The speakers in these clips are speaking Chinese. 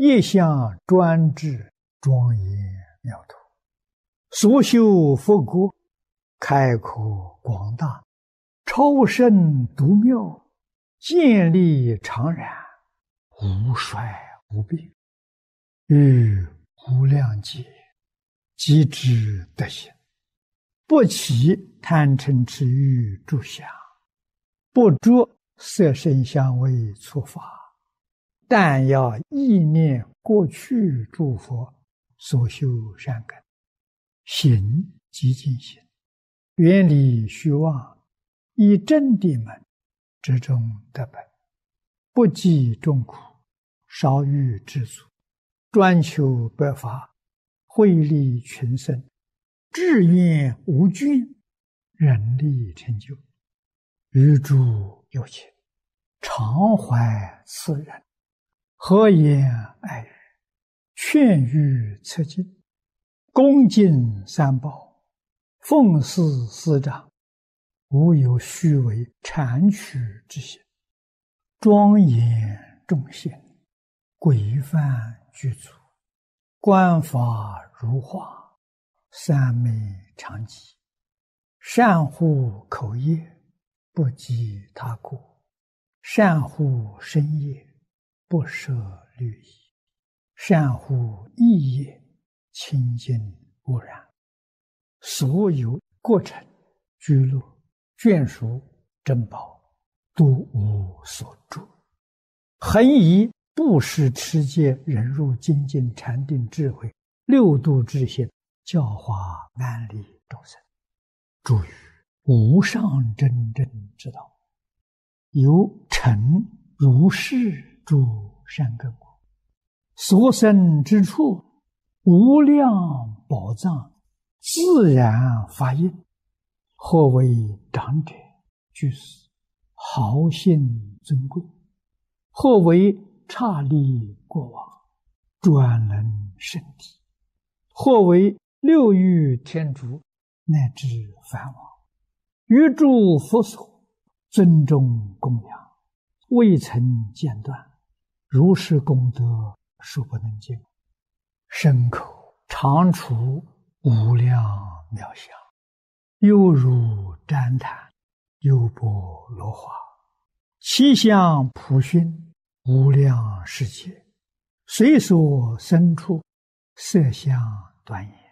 一向专制，庄严妙土。所修佛国，开阔广大，超胜独妙，建立常然，无衰无病，于无量劫，即知德行，不起贪嗔痴欲诸想，不着色声香味触法，但要意念过去诸佛所修善根，行即净行，远离虚妄，以真谛门，之中得本，不计众苦，少欲知足，专求白法，惠利群生，志愿无倦，人力成就，于诸有情，常怀慈仁，和颜爱语，劝喻策进，恭敬三宝，奉事师长，无有虚伪谄曲之行，庄严众贤，规范具足，观法如画，三昧常寂，善护口业，不及他过，善护身业，不舍律仪，善护意业，清净无染，所有过程居乐眷属珍宝，都无所著，恒以布施持戒忍辱精进禅定智慧六度之心，教化安利众生，助于无上真正之道，由成如是诸善根果，所生之处，无量宝藏自然发应，或为长者居士，豪信尊贵，或为刹利国王，专能圣体，或为六欲天竺，乃至梵王，于诸佛所尊重供养，未曾间断，如是功德数不能尽，身口常处无量妙相，犹如旃檀，优波罗花，其相普熏，无量世界，随所生处，色相端严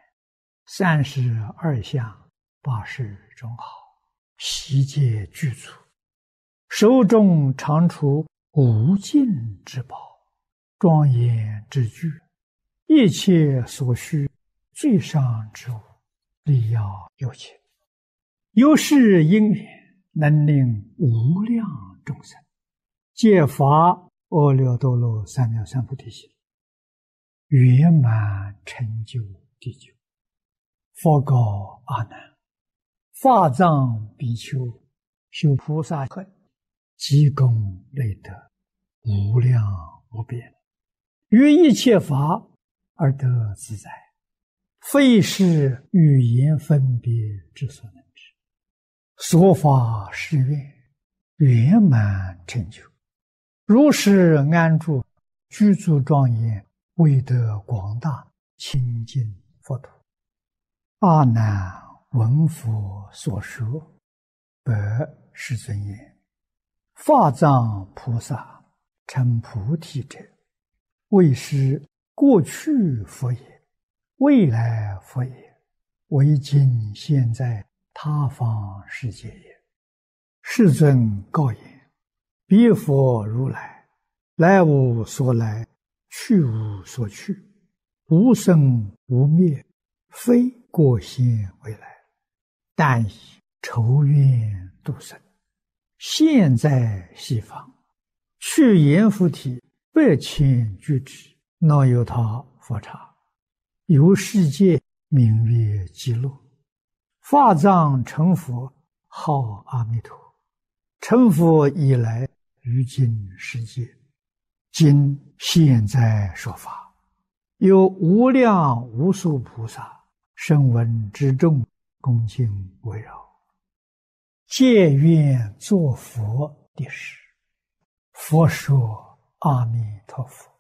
，32相80种好，悉皆具足，手中常处无尽之宝，庄严之具，一切所需最上之物，力要有情，由是因缘，能令无量众生皆发阿耨多罗三藐三菩提心，圆满成就地久。佛告阿难：法藏比丘修菩萨恨，积功累德，无量无边，于一切法而得自在，非是语言分别之所能知。说法是愿，圆满成就，如是安住，居住庄严，为得广大清净佛土。阿难闻佛所说，白世尊言：法藏菩萨成菩提者，为是过去佛也，未来佛也，为今现在他方世界也。世尊告言：彼佛如来，来无所来，去无所去，无生无灭，非过现未来，但以仇怨度生，现在西方，去阎浮提8,000俱胝，若有他佛刹，由世界名曰极乐。法藏成佛，号阿弥陀。成佛以来，于今世界，今现在说法，有无量无数菩萨声闻之众，恭敬围绕，皆愿作佛的事。佛说：阿弥陀佛。